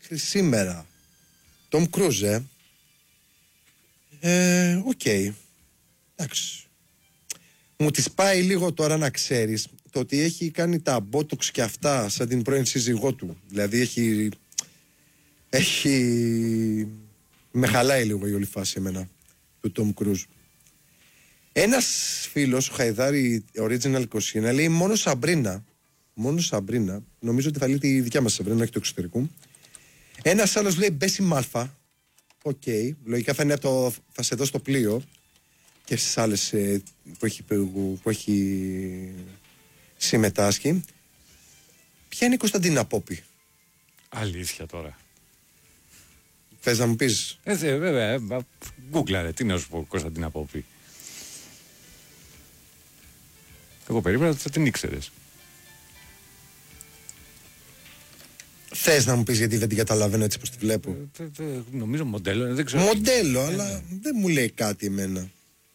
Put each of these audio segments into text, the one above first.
μέχρι σήμερα. Tom Cruise, οκ. Εντάξει. Μου τις πάει λίγο τώρα να ξέρεις το ότι έχει κάνει τα μπότοξ και αυτά σαν την πρώην σύζυγό του. Δηλαδή με χαλάει λίγο η όλη φάση εμένα του Tom Cruise. Ένας φίλος, ο Χαϊδάρη Original 21, λέει μόνο Σαμπρίνα. Νομίζω ότι θα λέει τη δικιά μας Σαμπρίνα, όχι του εξωτερικού. Ένας άλλος λέει Μπέση Μάλφα. Οκ. Λογικά θα είναι θα σε δω στο πλοίο και στις άλλες που έχει συμμετάσχει. Ποια είναι η Κωνσταντίνα Πόπη? Αλήθεια τώρα. Θες να μου πεις? Βέβαια, γκούγκλαρε, τι να σου πω, Κωνσταντίνα Πόπη. Εγώ περίμενα ότι θα την ήξερες. Θες να μου πεις γιατί δεν την καταλαβαίνω έτσι πως τη βλέπω? Νομίζω μοντέλο, δεν ξέρω. Μοντέλο, αλλά δεν μου λέει κάτι εμένα.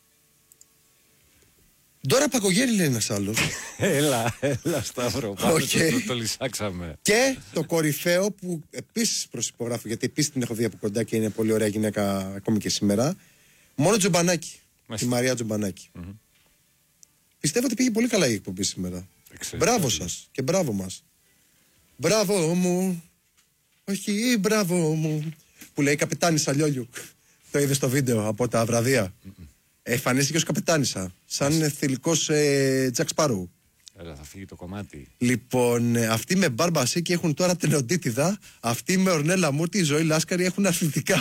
Ντόρα Πακογέρη λέει ένας άλλος. Έλα Σταύρο, το λυσάξαμε. Και το κορυφαίο που επίσης προσυπογράφω, γιατί επίσης την έχω δει από κοντά και είναι πολύ ωραία γυναίκα ακόμη και σήμερα. Μόνο Τζομπανάκη. Τη Μαρία Τζομπανάκη. Πιστεύω ότι πήγε πολύ καλά η εκπομπή σήμερα. Μπράβο σας και μπράβο μας. Μπράβο μου. Όχι, μπράβο μου. Που λέει καπετάνισσα Λιόλιου. Το είδε στο βίντεο από τα βραδεία. Εμφανίστηκε ως καπετάνισσα. Σαν θηλυκός Τζακ Σπάρου. Έλα, θα φύγει το κομμάτι. Λοιπόν, αυτοί με Μπάρμπα Σίκη έχουν τώρα τενοντίτιδα. Αυτοί με Ορνέλα Μούρτη, Ζωή Λάσκαρη έχουν αθλητικά.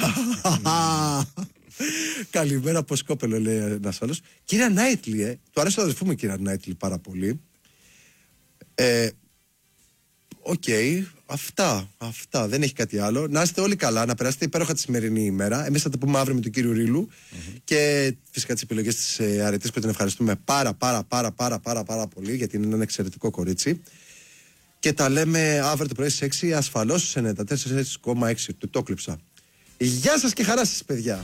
Καλημέρα από Σκόπελο, λέει ένας άλλος. Κυρία Νάιτλι, του αρέσει το αδερφού μου κυρία Νάιτλι πάρα πολύ. Οκ, αυτά. Δεν έχει κάτι άλλο. Να είστε όλοι καλά, να περάσετε υπέροχα τη σημερινή ημέρα. Εμείς θα τα πούμε αύριο με τον κύριο Ρίλου. Και φυσικά τις επιλογές της Αρετής που την ευχαριστούμε πάρα πολύ, γιατί είναι ένα εξαιρετικό κορίτσι. Και τα λέμε αύριο το πρωί στις 6, ασφαλώς σε 94,6. Του το κλείψα. Γεια σας και χαρά σας, παιδιά.